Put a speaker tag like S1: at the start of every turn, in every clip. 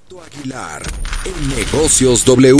S1: Aguilar, en Negocios W.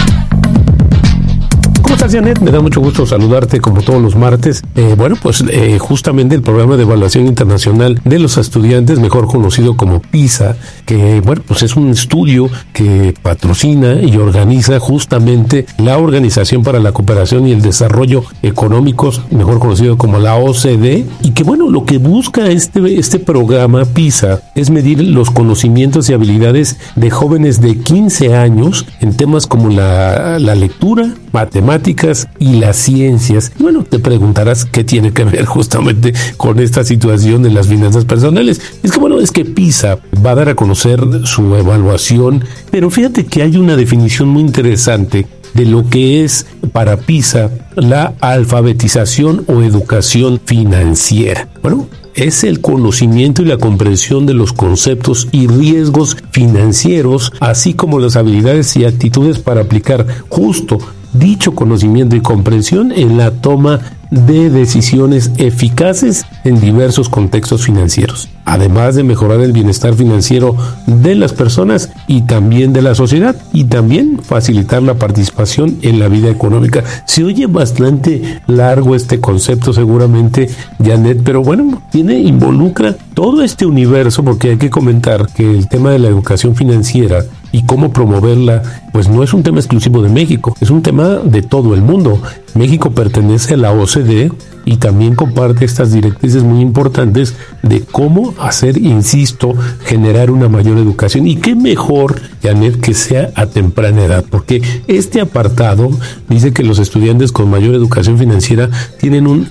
S2: ¿Cómo estás, Janet? Me da mucho gusto saludarte como todos los martes. Justamente el programa de evaluación internacional de los estudiantes, mejor conocido como PISA, que es un estudio que patrocina y organiza justamente la Organización para la Cooperación y el Desarrollo Económicos, mejor conocido como la OCDE, y que lo que busca este programa PISA es medir los conocimientos y habilidades de jóvenes de 15 años en temas como la lectura, matemáticas y las ciencias. Te preguntarás qué tiene que ver justamente con esta situación de las finanzas personales. Es que PISA va a dar a conocer su evaluación, pero fíjate que hay una definición muy interesante de lo que es para PISA la alfabetización o educación financiera. Es el conocimiento y la comprensión de los conceptos y riesgos financieros, así como las habilidades y actitudes para aplicar justo dicho conocimiento y comprensión en la toma de decisiones eficaces en diversos contextos financieros, además de mejorar el bienestar financiero de las personas y también de la sociedad, y también facilitar la participación en la vida económica. Se oye bastante largo este concepto seguramente, Janet, pero involucra todo este universo, porque hay que comentar que el tema de la educación financiera y cómo promoverla, no es un tema exclusivo de México, es un tema de todo el mundo. México pertenece a la OCDE y también comparte estas directrices muy importantes de cómo hacer, generar una mayor educación. Y qué mejor, Janet, que sea a temprana edad, porque este apartado dice que los estudiantes con mayor educación financiera tienen un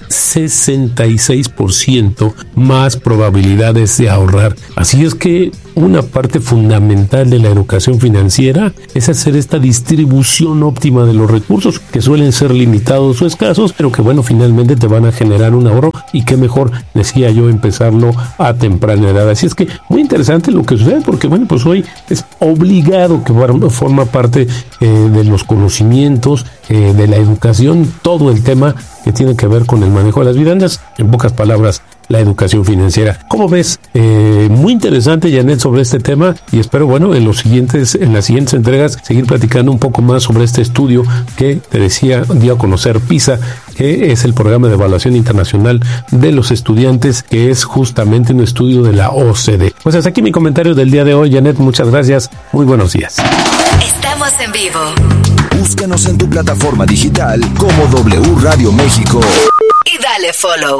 S2: 66% más probabilidades de ahorrar. Así es que una parte fundamental de la educación financiera es hacer esta distribución óptima de los recursos, que suelen ser limitados o escasos, pero que finalmente te van a generar un ahorro, y qué mejor, decía yo, empezarlo a temprana edad. Así es que muy interesante lo que sucede, porque hoy es obligado que forma parte de los conocimientos, de la educación, todo el tema que tiene que ver con el manejo de las finanzas, en pocas palabras, la educación financiera. ¿Cómo ves? Muy interesante, Janet, sobre este tema, y espero, en las siguientes entregas seguir platicando un poco más sobre este estudio que te decía, dio a conocer PISA, que es el programa de evaluación internacional de los estudiantes, que es justamente un estudio de la OCDE. Pues hasta aquí mi comentario del día de hoy, Janet, muchas gracias, muy buenos días.
S3: Estamos en vivo.
S1: Búscanos en tu plataforma digital como W Radio México
S3: y dale follow.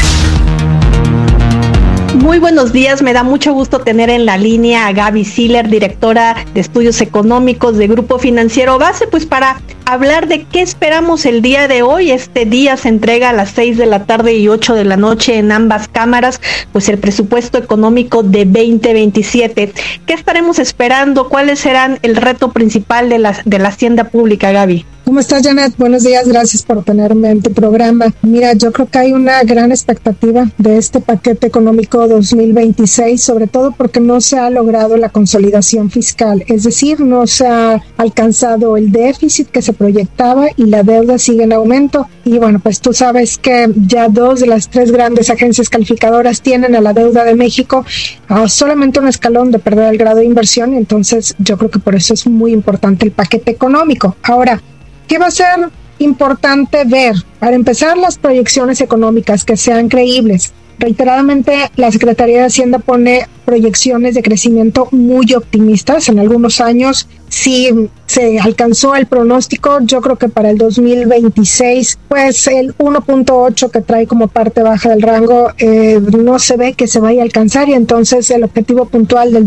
S4: Muy buenos días, me da mucho gusto tener en la línea a Gaby Siller, directora de Estudios Económicos de Grupo Financiero Base, para hablar de qué esperamos el día de hoy. Este día se entrega a las 6 de la tarde y 8 de la noche en ambas cámaras, el presupuesto económico de 2027. ¿Qué estaremos esperando? ¿Cuáles serán el reto principal de la hacienda pública, Gaby?
S5: ¿Cómo estás, Janet? Buenos días, gracias por tenerme en tu programa. Mira, yo creo que hay una gran expectativa de este paquete económico 2026, sobre todo porque no se ha logrado la consolidación fiscal, es decir, no se ha alcanzado el déficit que se proyectaba y la deuda sigue en aumento. Y tú sabes que ya 2 de las 3 grandes agencias calificadoras tienen a la deuda de México a solamente un escalón de perder el grado de inversión, y entonces yo creo que por eso es muy importante el paquete económico. Ahora, ¿qué va a ser importante ver? Para empezar, las proyecciones económicas que sean creíbles. Reiteradamente, la Secretaría de Hacienda pone proyecciones de crecimiento muy optimistas. En algunos años sí se alcanzó el pronóstico. Yo creo que para el 2026, el 1.8 que trae como parte baja del rango no se ve que se vaya a alcanzar, y entonces el objetivo puntual del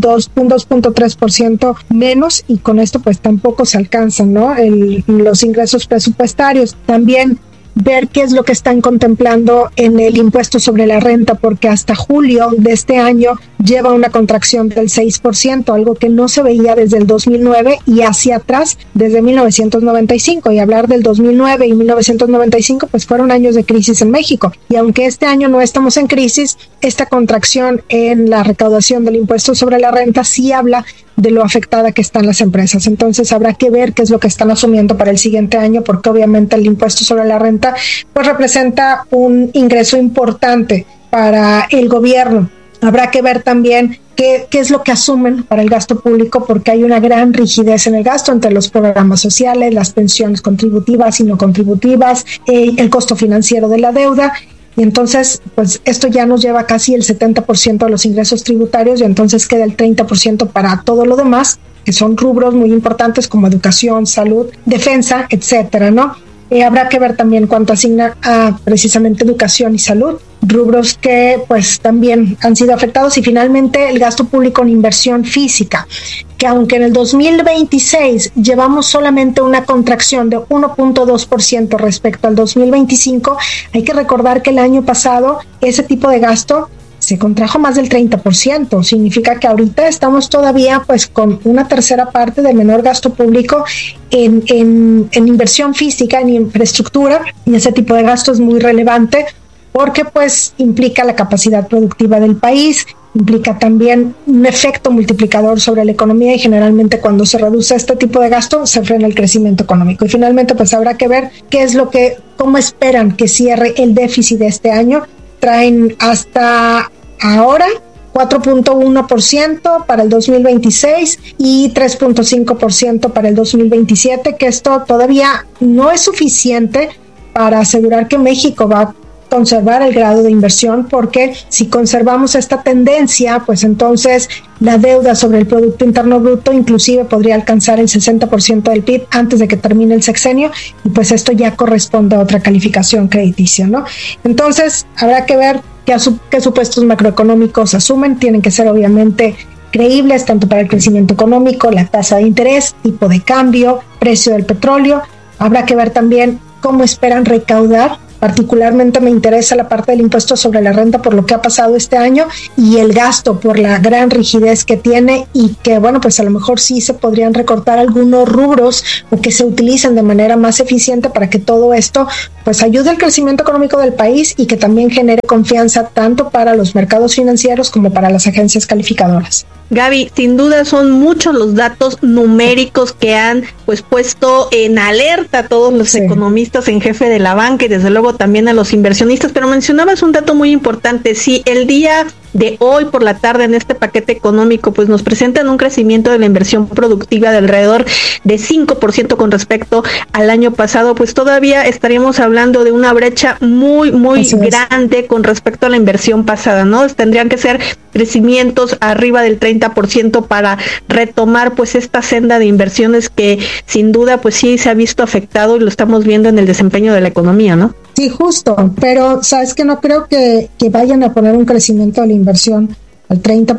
S5: 2.3% menos, y con esto tampoco se alcanzan, los ingresos presupuestarios. También ver qué es lo que están contemplando en el impuesto sobre la renta, porque hasta julio de este año lleva una contracción del 6%, algo que no se veía desde el 2009 y hacia atrás desde 1995. Y hablar del 2009 y 1995 fueron años de crisis en México, y aunque este año no estamos en crisis, esta contracción en la recaudación del impuesto sobre la renta sí habla de lo afectada que están las empresas. Entonces habrá que ver qué es lo que están asumiendo para el siguiente año, porque obviamente el impuesto sobre la renta representa un ingreso importante para el gobierno. Habrá que ver también qué es lo que asumen para el gasto público, porque hay una gran rigidez en el gasto entre los programas sociales, las pensiones contributivas y no contributivas, el costo financiero de la deuda. Y entonces, pues esto ya nos lleva casi el 70% de los ingresos tributarios, y entonces queda el 30% para todo lo demás, que son rubros muy importantes como educación, salud, defensa, etcétera, ¿no? Habrá que ver también cuánto asigna a precisamente educación y salud, rubros que pues también han sido afectados. Y finalmente el gasto público en inversión física, que aunque en el 2026 llevamos solamente una contracción de 1.2% respecto al 2025, hay que recordar que el año pasado ese tipo de gasto se contrajo más del 30%. Significa que ahorita estamos todavía pues con una tercera parte de menor gasto público en inversión física, en infraestructura, y ese tipo de gasto es muy relevante porque pues implica la capacidad productiva del país, implica también un efecto multiplicador sobre la economía, y generalmente cuando se reduce este tipo de gasto se frena el crecimiento económico. Y finalmente pues habrá que ver cómo esperan que cierre el déficit de este año. Traen hasta ahora 4.1% para el 2026 y 3.5% para el 2027, que esto todavía no es suficiente para asegurar que México va a conservar el grado de inversión, porque si conservamos esta tendencia, pues entonces la deuda sobre el Producto Interno Bruto inclusive podría alcanzar el 60% del PIB antes de que termine el sexenio, y pues esto ya corresponde a otra calificación crediticia, ¿no? Entonces habrá que ver qué supuestos macroeconómicos asumen. Tienen que ser obviamente creíbles tanto para el crecimiento económico, la tasa de interés, tipo de cambio, precio del petróleo. Habrá que ver también cómo esperan recaudar. Particularmente me interesa la parte del impuesto sobre la renta por lo que ha pasado este año, y el gasto por la gran rigidez que tiene, y que bueno, pues a lo mejor sí se podrían recortar algunos rubros o que se utilicen de manera más eficiente para que todo esto pues ayude al crecimiento económico del país y que también genere confianza tanto para los mercados financieros como para las agencias calificadoras.
S4: Gaby, sin duda son muchos los datos numéricos que han pues puesto en alerta a todos los economistas en jefe de la banca y desde luego también a los inversionistas, pero mencionabas un dato muy importante. Si el día de hoy por la tarde en este paquete económico pues nos presentan un crecimiento de la inversión productiva de alrededor de 5% con respecto al año pasado, pues todavía estaríamos hablando de una brecha muy grande con respecto a la inversión pasada, ¿no? Tendrían que ser crecimientos arriba del 30% para retomar pues esta senda de inversiones que sin duda pues sí se ha visto afectado, y lo estamos viendo en el desempeño de la economía, ¿no?
S5: Sí, justo, pero sabes que no creo que vayan a poner un crecimiento de la inversión al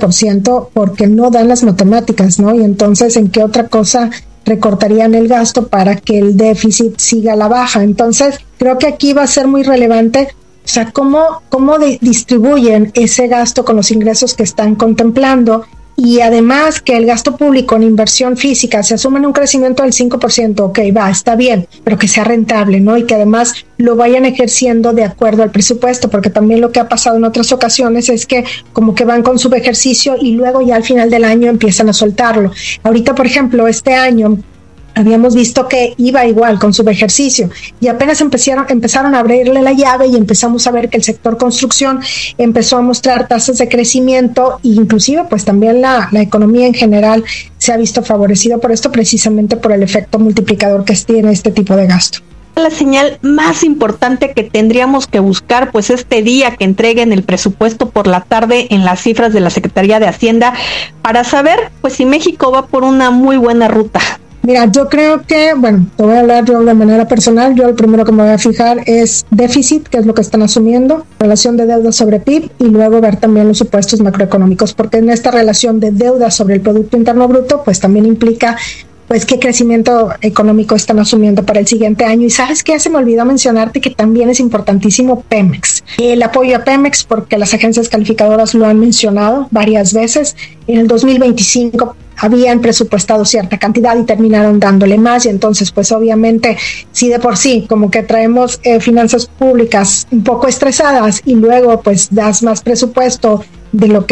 S5: 30% porque no dan las matemáticas, ¿no? Y entonces, ¿en qué otra cosa recortarían el gasto para que el déficit siga a la baja? Entonces, creo que aquí va a ser muy relevante, o sea, cómo distribuyen ese gasto con los ingresos que están contemplando. Y además que el gasto público en inversión física se asume en un crecimiento del 5%, ok, está bien, pero que sea rentable, ¿no? Y que además lo vayan ejerciendo de acuerdo al presupuesto, porque también lo que ha pasado en otras ocasiones es que como que van con su ejercicio y luego ya al final del año empiezan a soltarlo. Ahorita, por ejemplo, este año habíamos visto que iba igual con su ejercicio y apenas empezaron a abrirle la llave y empezamos a ver que el sector construcción empezó a mostrar tasas de crecimiento, e inclusive pues también la economía en general se ha visto favorecido por esto, precisamente por el efecto multiplicador que tiene este tipo de gasto.
S4: La señal más importante que tendríamos que buscar pues este día que entreguen el presupuesto por la tarde en las cifras de la Secretaría de Hacienda para saber pues si México va por una muy buena ruta.
S5: Mira, yo creo que, bueno, te voy a hablar yo de manera personal. Yo lo primero que me voy a fijar es déficit, que es lo que están asumiendo, relación de deuda sobre PIB, y luego ver también los supuestos macroeconómicos, porque en esta relación de deuda sobre el Producto Interno Bruto, pues también implica pues qué crecimiento económico están asumiendo para el siguiente año. Y sabes qué, se me olvidó mencionarte que también es importantísimo Pemex, el apoyo a Pemex, porque las agencias calificadoras lo han mencionado varias veces. En el 2025 habían presupuestado cierta cantidad y terminaron dándole más, y entonces pues obviamente si de por sí como que traemos finanzas públicas un poco estresadas y luego pues das más presupuesto de lo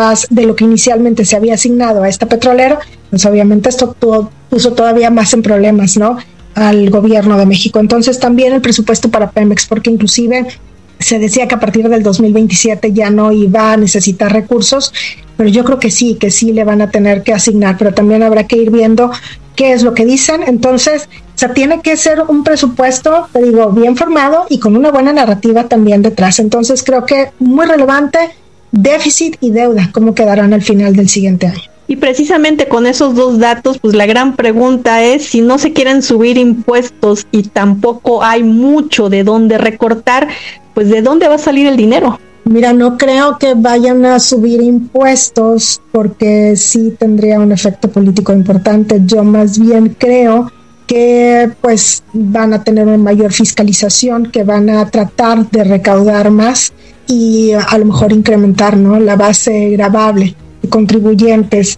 S5: que inicialmente se había asignado a esta petrolera, pues obviamente esto puso todavía más en problemas, ¿no?, al gobierno de México. Entonces también el presupuesto para Pemex, porque inclusive se decía que a partir del 2027 ya no iba a necesitar recursos, pero yo creo que sí le van a tener que asignar, pero también habrá que ir viendo qué es lo que dicen. Entonces, o sea, tiene que ser un presupuesto, te digo, bien formado y con una buena narrativa también detrás. Entonces, creo que muy relevante, déficit y deuda, cómo quedarán al final del siguiente año.
S4: Y precisamente con esos dos datos, pues la gran pregunta es, si no se quieren subir impuestos y tampoco hay mucho de dónde recortar, pues ¿de dónde va a salir el dinero?
S5: Mira, no creo que vayan a subir impuestos porque sí tendría un efecto político importante. Yo más bien creo que pues van a tener una mayor fiscalización, que van a tratar de recaudar más y a lo mejor incrementar, ¿no?, la base gravable de contribuyentes.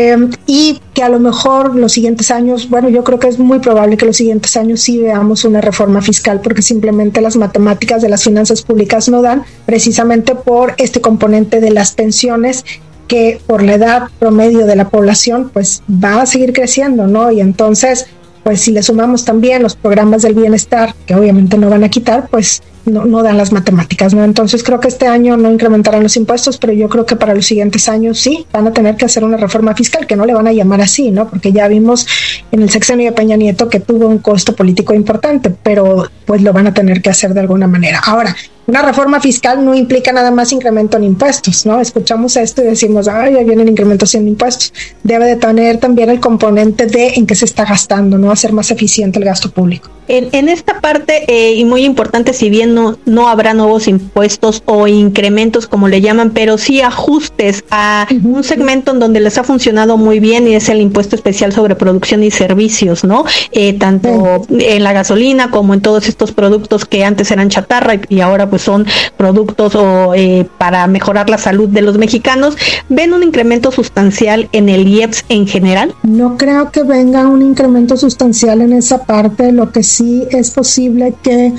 S5: Y que a lo mejor los siguientes años, bueno, yo creo que es muy probable que los siguientes años sí veamos una reforma fiscal, porque simplemente las matemáticas de las finanzas públicas no dan, precisamente por este componente de las pensiones, que por la edad promedio de la población pues va a seguir creciendo, ¿no? Y entonces, pues si le sumamos también los programas del bienestar, que obviamente no van a quitar, pues no dan las matemáticas, ¿no? Entonces creo que este año no incrementarán los impuestos, pero yo creo que para los siguientes años sí van a tener que hacer una reforma fiscal, que no le van a llamar así, ¿no? Porque ya vimos en el sexenio de Peña Nieto que tuvo un costo político importante, pero pues lo van a tener que hacer de alguna manera. Ahora, una reforma fiscal no implica nada más incremento en impuestos, ¿no? Escuchamos esto y decimos, ay, ya vienen incrementos en impuestos. Debe de tener también el componente de en qué se está gastando, ¿no? Hacer más eficiente el gasto público.
S4: En esta parte, y muy importante, si bien no habrá nuevos impuestos o incrementos, como le llaman, pero sí ajustes a un segmento en donde les ha funcionado muy bien, y es el impuesto especial sobre producción y servicios, ¿no? Tanto en la gasolina como en todos estos productos que antes eran chatarra y ahora pues son productos para mejorar la salud de los mexicanos. ¿Ven un incremento sustancial en el IEPS en general?
S5: No creo que venga un incremento sustancial en esa parte. Lo que sí es posible que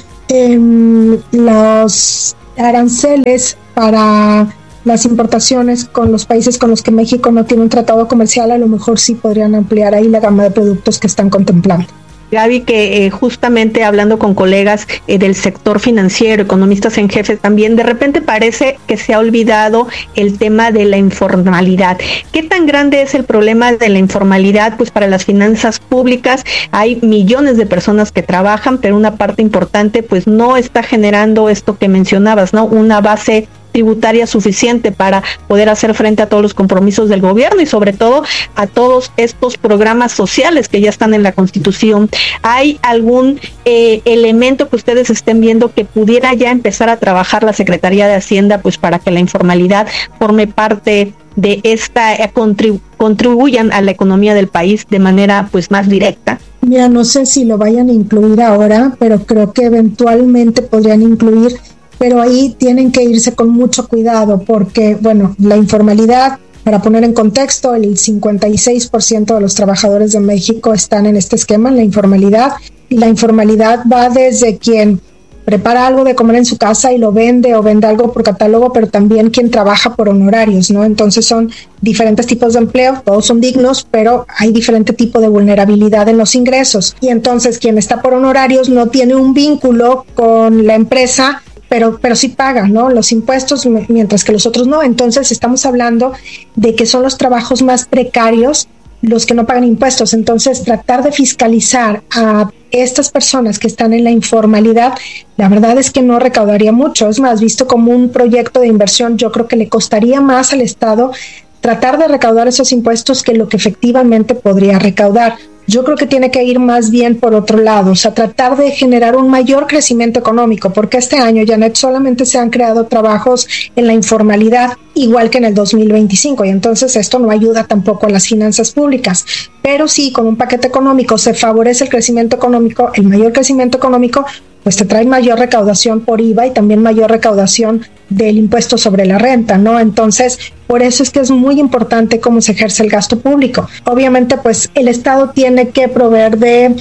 S5: los aranceles para las importaciones con los países con los que México no tiene un tratado comercial, a lo mejor sí podrían ampliar ahí la gama de productos que están contemplando.
S4: Gaby, que justamente hablando con colegas del sector financiero, economistas en jefe también, de repente parece que se ha olvidado el tema de la informalidad. ¿Qué tan grande es el problema de la informalidad? Pues para las finanzas públicas hay millones de personas que trabajan, pero una parte importante pues no está generando esto que mencionabas, ¿no? Una base tributaria suficiente para poder hacer frente a todos los compromisos del gobierno y sobre todo a todos estos programas sociales que ya están en la Constitución. ¿Hay algún elemento que ustedes estén viendo que pudiera ya empezar a trabajar la Secretaría de Hacienda pues para que la informalidad forme parte de esta, contribuyan a la economía del país de manera pues más directa?
S5: Mira, no sé si lo vayan a incluir ahora, pero creo que eventualmente podrían incluir, pero ahí tienen que irse con mucho cuidado porque, bueno, la informalidad, para poner en contexto, el 56% de los trabajadores de México están en este esquema, en la informalidad, y la informalidad va desde quien prepara algo de comer en su casa y lo vende o vende algo por catálogo, pero también quien trabaja por honorarios, ¿no? Entonces son diferentes tipos de empleo, todos son dignos, pero hay diferente tipo de vulnerabilidad en los ingresos. Y entonces quien está por honorarios no tiene un vínculo con la empresa, pero sí paga, ¿no?, los impuestos, mientras que los otros no. Entonces estamos hablando de que son los trabajos más precarios los que no pagan impuestos. Entonces tratar de fiscalizar a estas personas que están en la informalidad, la verdad es que no recaudaría mucho. Es más, visto como un proyecto de inversión, yo creo que le costaría más al Estado tratar de recaudar esos impuestos que lo que efectivamente podría recaudar. Yo creo que tiene que ir más bien por otro lado, o sea, tratar de generar un mayor crecimiento económico, porque este año, Janet, solamente se han creado trabajos en la informalidad, igual que en el 2025, y entonces esto no ayuda tampoco a las finanzas públicas. Pero sí, con un paquete económico se favorece el crecimiento económico, el mayor crecimiento económico, pues te trae mayor recaudación por IVA y también mayor recaudación del impuesto sobre la renta, ¿no? Entonces, por eso es que es muy importante cómo se ejerce el gasto público. Obviamente, pues el Estado tiene que proveer de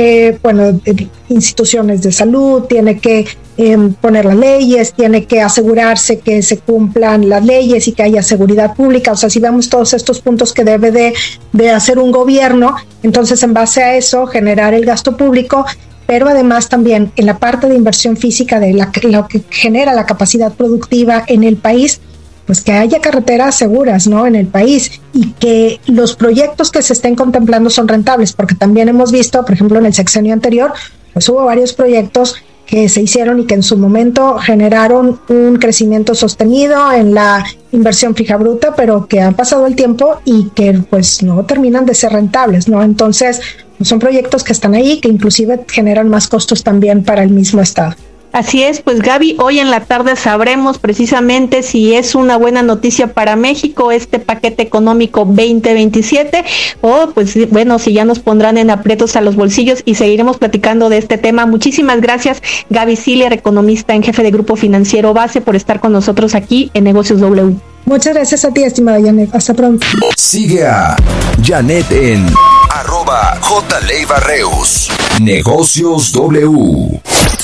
S5: instituciones de salud, tiene que poner las leyes, tiene que asegurarse que se cumplan las leyes y que haya seguridad pública. O sea, si vemos todos estos puntos que debe de hacer un gobierno, entonces en base a eso generar el gasto público. pero además también en la parte de inversión física de lo que genera la capacidad productiva en el país, pues que haya carreteras seguras, ¿no?, en el país, y que los proyectos que se estén contemplando son rentables, porque también hemos visto, por ejemplo, en el sexenio anterior, pues hubo varios proyectos que se hicieron y que en su momento generaron un crecimiento sostenido en la inversión fija bruta, pero que han pasado el tiempo y que pues no terminan de ser rentables, ¿no? Entonces, son proyectos que están ahí, que inclusive generan más costos también para el mismo Estado.
S4: Así es, pues Gaby, hoy en la tarde sabremos precisamente si es una buena noticia para México este paquete económico 2027 o pues bueno, si ya nos pondrán en aprietos a los bolsillos, y seguiremos platicando de este tema. Muchísimas gracias, Gaby Siller, economista en jefe de Grupo Financiero Base, por estar con nosotros aquí en Negocios W.
S5: Muchas gracias a ti, estimada Janet. Hasta pronto.
S1: Sigue a Janet en @JLeiva-Reus. Negocios W.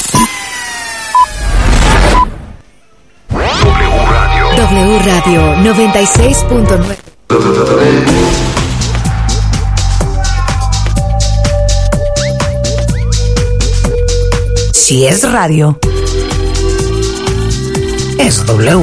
S3: W Radio 96.9. Si es radio, es W.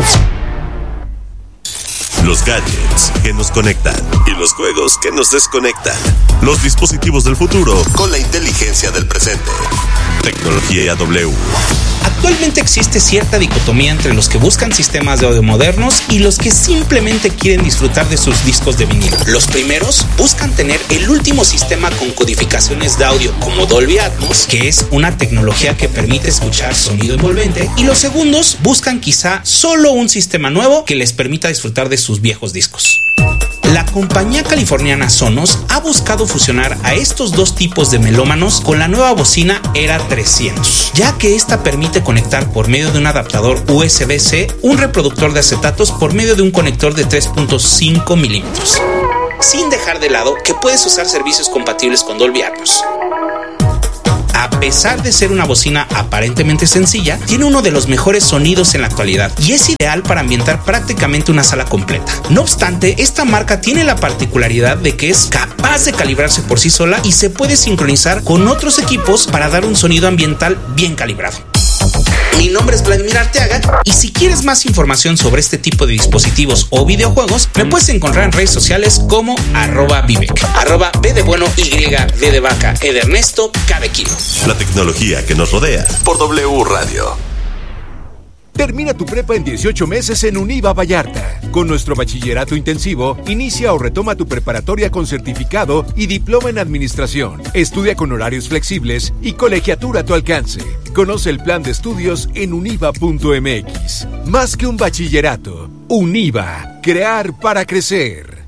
S6: Los gadgets que nos conectan y los juegos que nos desconectan. Los dispositivos del futuro con la inteligencia del presente. Tecnología W.
S7: Actualmente existe cierta dicotomía entre los que buscan sistemas de audio modernos y los que simplemente quieren disfrutar de sus discos de vinilo. Los primeros buscan tener el último sistema con codificaciones de audio como Dolby Atmos, que es una tecnología que permite escuchar sonido envolvente, y los segundos buscan quizá solo un sistema nuevo que les permita disfrutar de sus viejos discos. La compañía californiana Sonos ha buscado fusionar a estos dos tipos de melómanos con la nueva bocina Era 300, ya que esta permite conectar por medio de un adaptador USB-C un reproductor de acetatos por medio de un conector de 3.5 milímetros, sin dejar de lado que puedes usar servicios compatibles con Dolby Atmos. A pesar de ser una bocina aparentemente sencilla, tiene uno de los mejores sonidos en la actualidad y es ideal para ambientar prácticamente una sala completa. No obstante, esta marca tiene la particularidad de que es capaz de calibrarse por sí sola y se puede sincronizar con otros equipos para dar un sonido ambiental bien calibrado. Mi nombre es Vladimir Arteaga y si quieres más información sobre este tipo de dispositivos o videojuegos, me puedes encontrar en redes sociales como @Vivek, @B de bueno, Y, D de vaca, E de Ernesto, K de kilo.
S6: La tecnología que nos rodea por W Radio.
S8: Termina tu prepa en 18 meses en Univa Vallarta. Con nuestro bachillerato intensivo, inicia o retoma tu preparatoria con certificado y diploma en administración. Estudia con horarios flexibles y colegiatura a tu alcance. Conoce el plan de estudios en univa.mx. Más que un bachillerato, Univa, crear para crecer.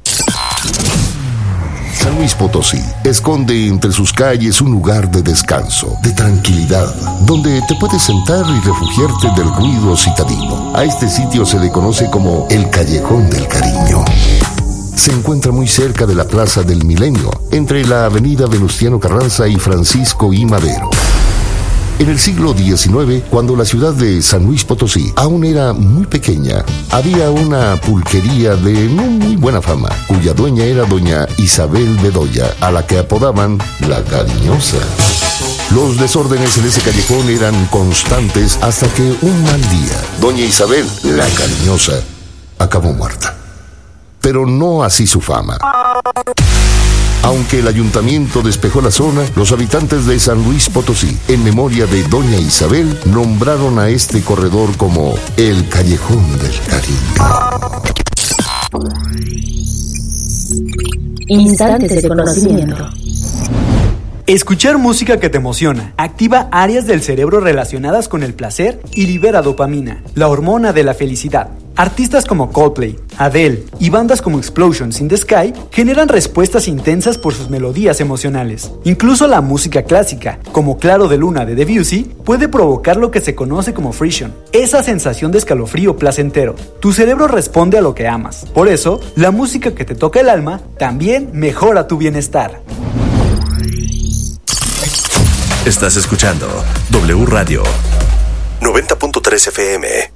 S9: San Luis Potosí esconde entre sus calles un lugar de descanso, de tranquilidad, donde te puedes sentar y refugiarte del ruido citadino. A este sitio se le conoce como el Callejón del Cariño. Se encuentra muy cerca de la Plaza del Milenio, entre la avenida Venustiano Carranza y Francisco I. Madero. En el siglo XIX, cuando la ciudad de San Luis Potosí aún era muy pequeña, había una pulquería de no muy buena fama, cuya dueña era doña Isabel Bedoya, a la que apodaban la Cariñosa. Los desórdenes en ese callejón eran constantes hasta que un mal día, doña Isabel, la Cariñosa, acabó muerta. Pero no así su fama. Aunque el ayuntamiento despejó la zona, los habitantes de San Luis Potosí, en memoria de doña Isabel, nombraron a este corredor como el Callejón del Cariño.
S10: Instantes de conocimiento.
S11: Escuchar música que te emociona activa áreas del cerebro relacionadas con el placer y libera dopamina, la hormona de la felicidad. Artistas como Coldplay, Adele y bandas como Explosions in the Sky generan respuestas intensas por sus melodías emocionales. Incluso la música clásica, como Claro de Luna de Debussy, puede provocar lo que se conoce como frisson, esa sensación de escalofrío placentero. Tu cerebro responde a lo que amas. Por eso, la música que te toca el alma también mejora tu bienestar.
S6: Estás escuchando W Radio 90.3 FM.